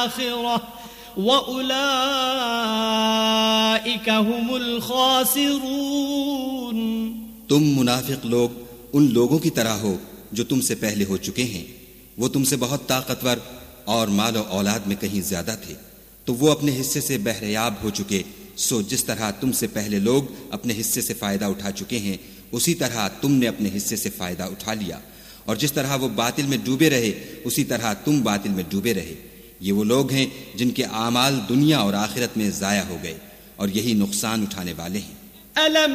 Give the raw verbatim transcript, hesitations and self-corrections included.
आखिरह व उलाइका हुमुल खासिरून। तुम मुनाफिक लोग उन लोगों की तरह हो जो तुमसे पहले हो चुके हैं। वो तुमसे बहुत ताकतवर और मालो औलाद में कहीं ज्यादा थे, तो वो अपने हिस्से से बहरयाब हो चुके। सो जिस तरह तुमसे पहले लोग अपने हिस्से से फायदा उठा चुके हैं, उसी तरह तुमने अपने हिस्से से फायदा उठा लिया। और जिस तरह वो बातिल में डूबे रहे, उसी तरह तुम बातिल में डूबे रहे। ये वो लोग हैं जिनके आमाल दुनिया और आखिरत में जाया हो गए, और यही नुकसान उठाने वाले हैं।